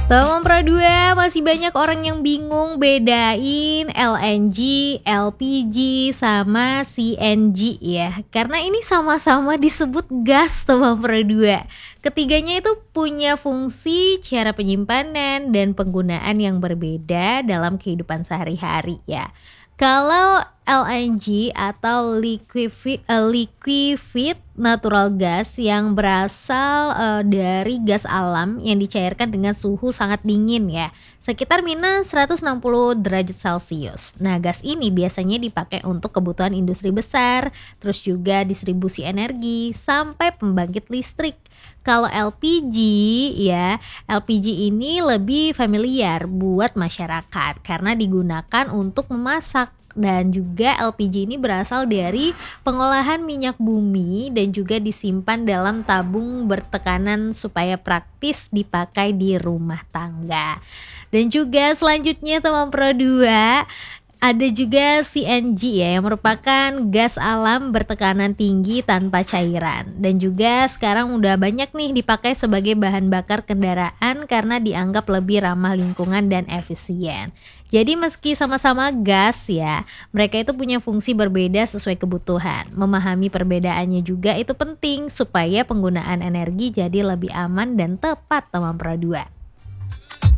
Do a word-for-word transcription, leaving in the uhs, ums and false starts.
Teman Pro dua, masih banyak orang yang bingung bedain L N G, L P G, sama C N G ya. Karena ini sama-sama disebut gas teman Pro dua. Ketiganya itu punya fungsi, cara penyimpanan, dan penggunaan yang berbeda dalam kehidupan sehari-hari ya. Kalau L N G atau liquefi- eh, liquefied natural gas yang berasal eh, dari gas alam yang dicairkan dengan suhu sangat dingin ya, sekitar minus seratus enam puluh derajat Celcius. Nah, gas ini biasanya dipakai untuk kebutuhan industri besar, terus juga distribusi energi sampai pembangkit listrik. Kalau L P G ya, L P G ini lebih familiar buat masyarakat karena digunakan untuk memasak. Dan juga L P G ini berasal dari pengolahan minyak bumi dan juga disimpan dalam tabung bertekanan supaya praktis dipakai di rumah tangga. Dan juga selanjutnya teman Pro dua, ada juga C N G ya, yang merupakan gas alam bertekanan tinggi tanpa cairan. Dan juga sekarang udah banyak nih dipakai sebagai bahan bakar kendaraan karena dianggap lebih ramah lingkungan dan efisien. Jadi meski sama-sama gas ya, mereka itu punya fungsi berbeda sesuai kebutuhan. Memahami perbedaannya juga itu penting supaya penggunaan energi jadi lebih aman dan tepat teman Pro dua.